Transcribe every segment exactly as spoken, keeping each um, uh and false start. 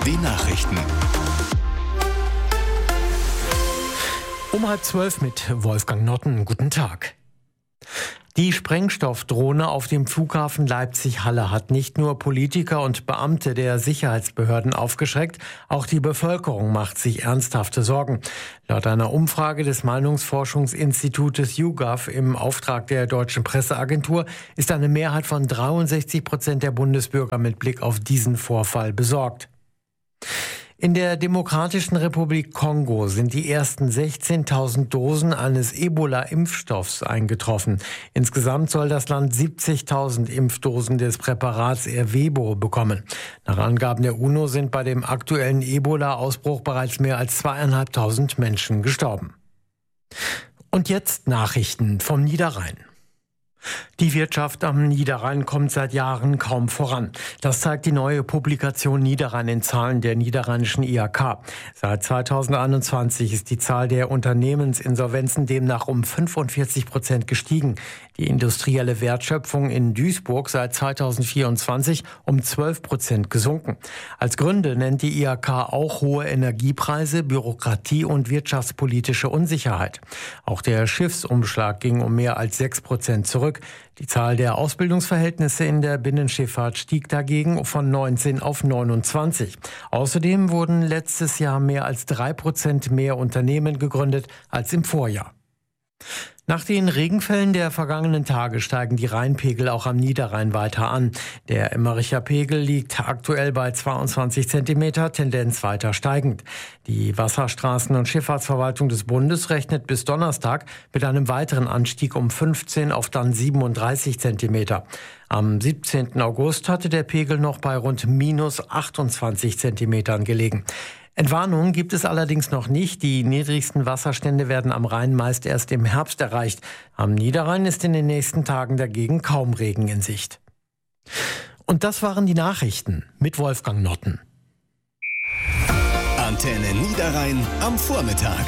die Nachrichten. Um halb zwölf mit Wolfgang Notten. Guten Tag. Die Sprengstoffdrohne auf dem Flughafen Leipzig-Halle hat nicht nur Politiker und Beamte der Sicherheitsbehörden aufgeschreckt, auch die Bevölkerung macht sich ernsthafte Sorgen. Laut einer Umfrage des Meinungsforschungsinstitutes YouGov im Auftrag der Deutschen Presseagentur ist eine Mehrheit von dreiundsechzig Prozent der Bundesbürger mit Blick auf diesen Vorfall besorgt. In der Demokratischen Republik Kongo sind die ersten sechzehntausend Dosen eines Ebola-Impfstoffs eingetroffen. Insgesamt soll das Land siebzigtausend Impfdosen des Präparats Ervebo bekommen. Nach Angaben der UNO sind bei dem aktuellen Ebola-Ausbruch bereits mehr als zweieinhalbtausend Menschen gestorben. Und jetzt Nachrichten vom Niederrhein. Die Wirtschaft am Niederrhein kommt seit Jahren kaum voran. Das zeigt die neue Publikation Niederrhein in Zahlen der niederrheinischen I H K. Seit zweitausendeinundzwanzig ist die Zahl der Unternehmensinsolvenzen demnach um fünfundvierzig Prozent gestiegen. Die industrielle Wertschöpfung in Duisburg seit zweitausendvierundzwanzig um zwölf Prozent gesunken. Als Gründe nennt die I H K auch hohe Energiepreise, Bürokratie und wirtschaftspolitische Unsicherheit. Auch der Schiffsumschlag ging um mehr als sechs Prozent zurück. Die Zahl der Ausbildungsverhältnisse in der Binnenschifffahrt stieg dagegen von neunzehn auf neunundzwanzig. Außerdem wurden letztes Jahr mehr als drei Prozent mehr Unternehmen gegründet als im Vorjahr. Nach den Regenfällen der vergangenen Tage steigen die Rheinpegel auch am Niederrhein weiter an. Der Emmericher Pegel liegt aktuell bei zweiundzwanzig Zentimeter, Tendenz weiter steigend. Die Wasserstraßen- und Schifffahrtsverwaltung des Bundes rechnet bis Donnerstag mit einem weiteren Anstieg um fünfzehn auf dann siebenunddreißig Zentimeter. Am siebzehnten August hatte der Pegel noch bei rund minus achtundzwanzig Zentimetern gelegen. Entwarnungen gibt es allerdings noch nicht. Die niedrigsten Wasserstände werden am Rhein meist erst im Herbst erreicht. Am Niederrhein ist in den nächsten Tagen dagegen kaum Regen in Sicht. Und das waren die Nachrichten mit Wolfgang Notten. Antenne Niederrhein am Vormittag.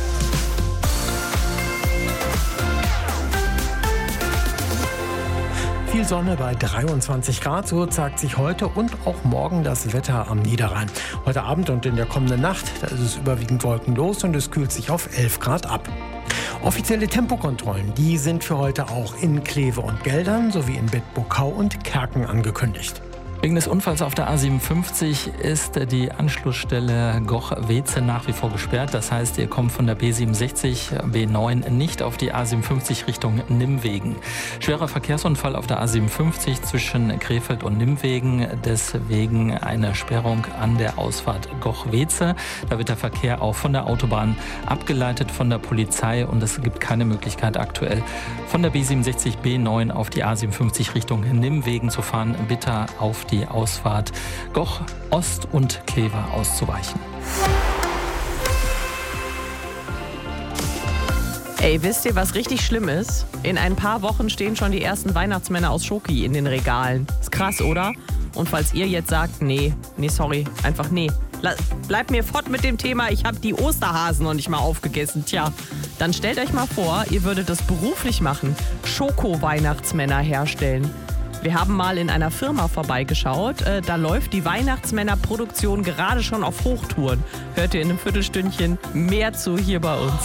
Viel Sonne bei dreiundzwanzig Grad, so zeigt sich heute und auch morgen das Wetter am Niederrhein. Heute Abend und in der kommenden Nacht, da ist es überwiegend wolkenlos und es kühlt sich auf elf Grad ab. Offizielle Tempokontrollen, die sind für heute auch in Kleve und Geldern sowie in Bedburg-Kau und Kerken angekündigt. Wegen des Unfalls auf der A siebenundfünfzig ist die Anschlussstelle Goch-Weze nach wie vor gesperrt. Das heißt, ihr kommt von der B siebenundsechzig, B neun nicht auf die A siebenundfünfzig Richtung Nimwegen. Schwerer Verkehrsunfall auf der A siebenundfünfzig zwischen Krefeld und Nimwegen. Deswegen eine Sperrung an der Ausfahrt Goch-Weze. Da wird der Verkehr auch von der Autobahn abgeleitet von der Polizei und es gibt keine Möglichkeit aktuell von der B siebenundsechzig, B neun auf die A siebenundfünfzig Richtung Nimwegen zu fahren. Bitte auf die Ausfahrt Goch Ost und Kleve auszuweichen. Ey, wisst ihr, was richtig schlimm ist? In ein paar Wochen stehen schon die ersten Weihnachtsmänner aus Schoki in den Regalen. Ist krass, oder? Und falls ihr jetzt sagt, nee, nee, sorry, einfach nee. Bleibt mir fort mit dem Thema, ich habe die Osterhasen noch nicht mal aufgegessen. Tja, dann stellt euch mal vor, ihr würdet das beruflich machen. Schoko-Weihnachtsmänner herstellen. Wir haben mal in einer Firma vorbeigeschaut. Äh, da läuft die Weihnachtsmännerproduktion gerade schon auf Hochtouren. Hört ihr in einem Viertelstündchen mehr zu hier bei uns.